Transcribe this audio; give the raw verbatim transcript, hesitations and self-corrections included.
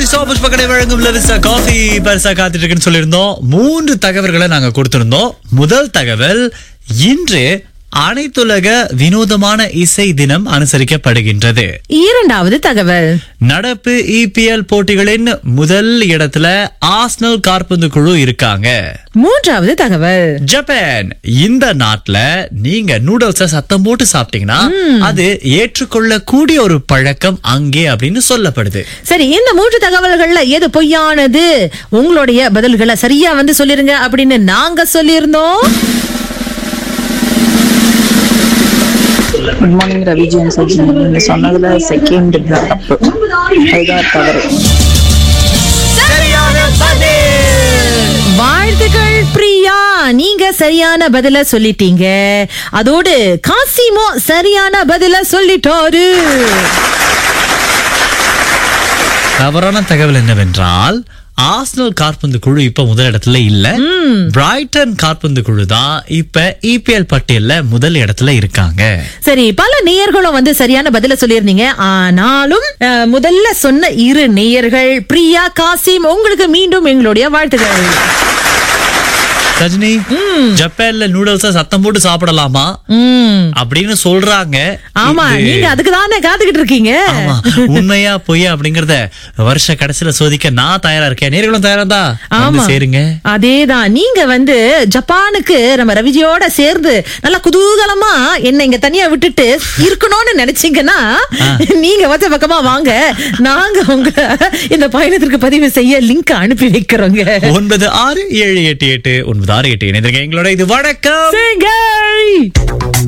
புஷ்பக்கடை வழங்கும் லவிசா காஃபி பரிசா காத்துட்டு இருக்குன்னு சொல்லியிருந்தோம். மூன்று தகவல்களை நாங்க கொடுத்திருந்தோம். முதல் தகவல், இன்று அனைத்துலக வினோதமான இசை தினம் அனுசரிக்கப்படுகின்றது. இரண்டாவது தகவல், நடப்பு இபிஎல் போட்டிகளின் முதல் இடத்துல ஆர்சனல் காற்பந்து குழு இருக்காங்க. மூன்றாவது தகவல், ஜப்பான். இந்த நாட்டுல நீங்க நூடுல்ஸ சத்தம் போட்டு சாப்பிட்டீங்கன்னா அது ஏற்றுக்கொள்ள கூடிய ஒரு பழக்கம் அங்கே அப்படின்னு சொல்லப்படுது. சரி, இந்த மூன்று தகவல்கள்ல எது பொய்யானது? உங்களுடைய பதில்களை சரியா வந்து சொல்லிருங்க அப்படின்னு நாங்க சொல்லியிருந்தோம். குட் மார்னிங் ரவிஜன் சஜினி, நீங்க சொன்னதுல செகண்ட் தான் தப்பு, அதுதான் தவறு. வாழ்த்துக்கள் பிரியா, நீங்க சரியான பதில சொல்லிட்டீங்க. அதோடு காசிமோ சரியான பதில சொல்லிட்டாரு. தவறான தகவல் என்னவென்றால், ஆர்சனல் காற்பந்து குழு இப்ப முதல் இடத்துல இல்ல. பிரைட்டன் காற்பந்து குழு தான் இப்ப இபிஎல் பட்டியல்ல முதல் இடத்துல இருக்காங்க. சரி, பல நேயர்களும் வந்து சரியான பதில சொல்லியிருந்தீங்க. ஆனாலும் அஹ், முதல்ல சொன்ன இரு நேயர்கள் பிரியா, காசிம், உங்களுக்கு மீண்டும் எங்களுடைய வாழ்த்துக்கள். ரஜினி, ஜப்பான்ல நூடுல்ஸ சத்தம் போட்டு சாப்பிடலாமா அப்படின்னு சொல்றாங்க. ஆமா, இது- நீங்க அதுக்கு தானே காத்துக்கிட்டு இருக்கீங்க. ஆமா, உண்மையா பொய்யா அப்படிங்கறத வருஷ கடைசியில சோதிக்க நான் தயாரா இருக்கேன். நேர்களும் தயாரா தான் ஆமா, சேருங்க. அதேதான். நீங்க வந்து ஜப்பானுக்கு நம்ம ரவிஜியோட சேர்ந்து நல்லா குதூகலமா என்ன இங்க தனியா விட்டுட்டு இருக்கணும்னு நினைச்சீங்கன்னா நீங்க வச்ச பக்கமா வாங்க. நாங்க உங்க இந்த பயணத்திற்கு பதிவு செய்ய லிங்க் அனுப்பி வைக்கிறோங்க. ஒன்பது ஆறு ஏழு எட்டு எட்டு ஒன்பது ஆறு எட்டு இணைந்திருக்கேன் எங்களோட. இது வணக்கம். சிங்கை.